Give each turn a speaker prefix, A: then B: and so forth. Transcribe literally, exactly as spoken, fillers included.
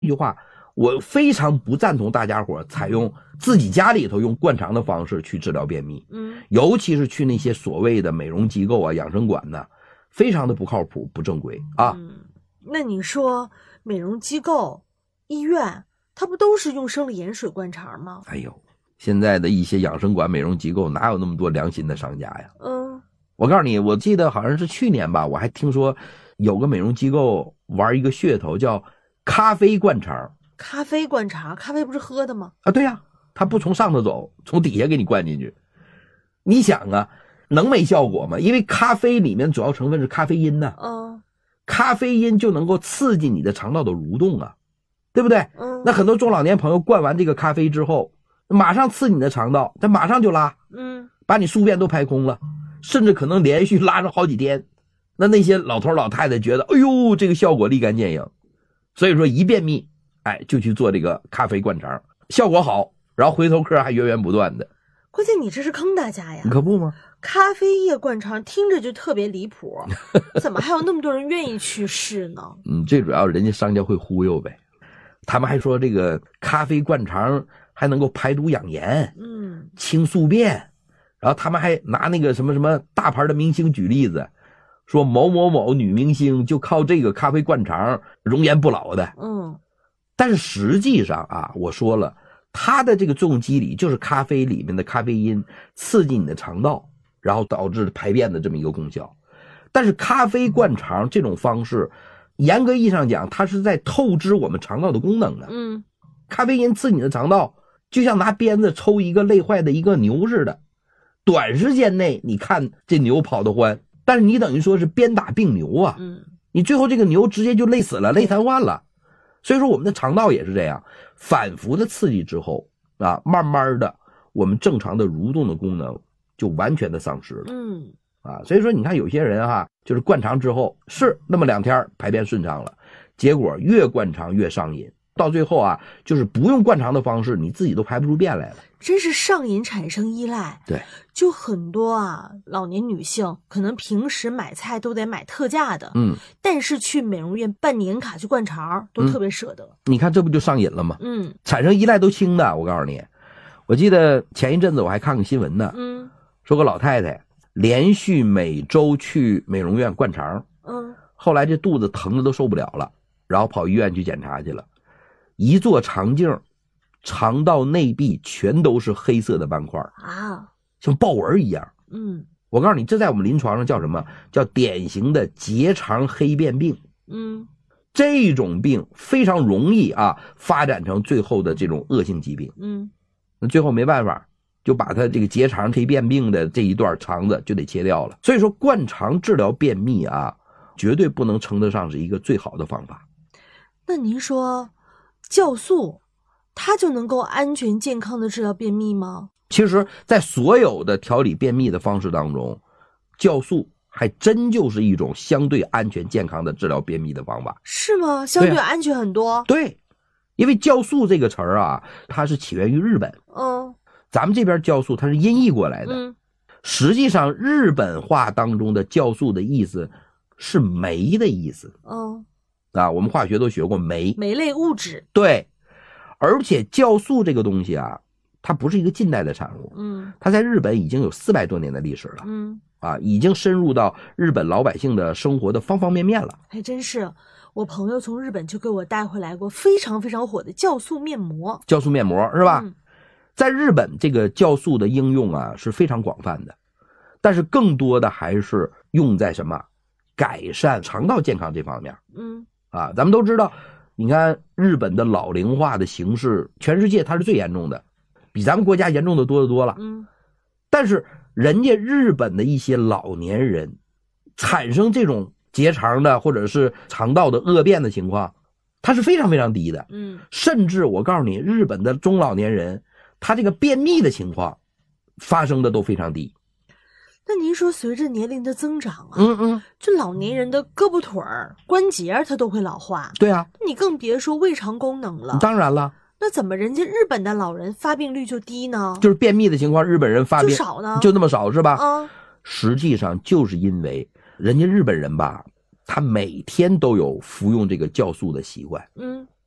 A: 一句话，我非常不赞同大家伙采用自己家里头用灌肠的方式去治疗便秘，
B: 嗯，
A: 尤其是去那些所谓的美容机构啊、养生馆呢，非常的不靠谱、不正规啊。
B: 嗯，那你说美容机构、医院，它不都是用生理盐水灌肠吗？
A: 哎呦，现在的一些养生馆、美容机构哪有那么多良心的商家呀？
B: 嗯，
A: 我告诉你，我记得好像是去年吧，我还听说有个美容机构玩一个噱头叫咖啡灌肠。
B: 咖啡灌肠，咖啡不是喝的吗？
A: 啊，对呀、啊，它不从上头走，从底下给你灌进去。你想啊，能没效果吗？因为咖啡里面主要成分是咖啡因呢、啊，
B: 嗯，
A: 咖啡因就能够刺激你的肠道的蠕动啊，对不对？
B: 嗯，
A: 那很多中老年朋友灌完这个咖啡之后，马上刺激你的肠道，它马上就拉，
B: 嗯，
A: 把你宿便都排空了，甚至可能连续拉上好几天。那那些老头老太太觉得，哎呦，这个效果立竿见影，所以说一便秘，哎，就去做这个咖啡灌肠，效果好，然后回头客还源源不断的。
B: 关键你这是坑大家呀！
A: 你可不吗？
B: 咖啡液灌肠听着就特别离谱，怎么还有那么多人愿意去试呢？
A: 嗯，最主要人家商家会忽悠呗。他们还说这个咖啡灌肠还能够排毒养颜，
B: 嗯，
A: 清宿便，然后他们还拿那个什么什么大牌的明星举例子，说某某某女明星就靠这个咖啡灌肠容颜不老的。
B: 嗯，
A: 但是实际上啊，我说了，它的这个作用机理就是咖啡里面的咖啡因刺激你的肠道，然后导致排便的这么一个功效。但是咖啡灌肠这种方式，严格意义上讲，它是在透支我们肠道的功能的。
B: 嗯，
A: 咖啡因刺激你的肠道，就像拿鞭子抽一个累坏的一个牛似的，短时间内你看这牛跑得欢，但是你等于说是鞭打病牛啊，
B: 嗯，
A: 你最后这个牛直接就累死了，累瘫痪了。所以说我们的肠道也是这样，反复的刺激之后啊，慢慢的我们正常的蠕动的功能就完全的丧失了。
B: 嗯，
A: 啊，所以说你看有些人哈，就是灌肠之后是那么两天排便顺畅了，结果越灌肠越上瘾，到最后啊，就是不用灌肠的方式，你自己都排不出便来了。
B: 真是上瘾产生依赖。
A: 对，
B: 就很多啊，老年女性可能平时买菜都得买特价的，
A: 嗯，
B: 但是去美容院办年卡去灌肠都特别舍得。
A: 你看这不就上瘾了吗？
B: 嗯，
A: 产生依赖都轻的，我告诉你，我记得前一阵子我还看个新闻呢，
B: 嗯，
A: 说个老太太连续每周去美容院灌肠，
B: 嗯，
A: 后来这肚子疼的都受不了了，然后跑医院去检查去了，一做肠镜，肠道内壁全都是黑色的斑块
B: 啊，
A: 像豹纹一样。
B: 嗯，
A: 我告诉你，这在我们临床上叫什么？叫典型的结肠黑变病。
B: 嗯，
A: 这种病非常容易啊发展成最后的这种恶性疾病。
B: 嗯，
A: 那最后没办法，就把他这个结肠黑变病的这一段肠子就得切掉了。所以说灌肠治疗便秘啊，绝对不能称得上是一个最好的方法。
B: 那您说酵素它就能够安全健康的治疗便秘吗？
A: 其实在所有的调理便秘的方式当中，酵素还真就是一种相对安全健康的治疗便秘的方法。
B: 是吗？相对安全很多。
A: 对，对，因为酵素这个词儿啊，它是起源于日本。
B: 嗯，
A: 咱们这边酵素它是音译过来的。
B: 嗯，
A: 实际上日本话当中的酵素的意思是酶的意思。
B: 嗯，
A: 啊，我们化学都学过酶，
B: 酶类物质。
A: 对，而且酵素这个东西啊，它不是一个近代的产物，
B: 嗯，
A: 它在日本已经有四百多年的历史了。
B: 嗯，
A: 啊，已经深入到日本老百姓的生活的方方面面了。
B: 还真是，我朋友从日本就给我带回来过非常非常火的酵素面膜。
A: 酵素面膜是吧？
B: 嗯，
A: 在日本这个酵素的应用啊是非常广泛的，但是更多的还是用在什么改善肠道健康这方面。
B: 嗯，
A: 啊，咱们都知道，你看日本的老龄化的形势，全世界它是最严重的，比咱们国家严重的多得多了。
B: 嗯，
A: 但是人家日本的一些老年人产生这种结肠的或者是肠道的恶变的情况，它是非常非常低的。
B: 嗯，
A: 甚至我告诉你，日本的中老年人他这个便秘的情况发生的都非常低。
B: 那您说随着年龄的增长啊，
A: 嗯嗯，
B: 这老年人的胳膊腿儿关节它都会老化。
A: 对啊，
B: 你更别说胃肠功能了。
A: 当然了，
B: 那怎么人家日本的老人发病率就低呢？
A: 就是便秘的情况，日本人发病
B: 就少呢，
A: 就那么少是吧？
B: 啊，
A: 实际上就是因为人家日本人吧，他每天都有服用这个酵素的习惯。
B: 嗯，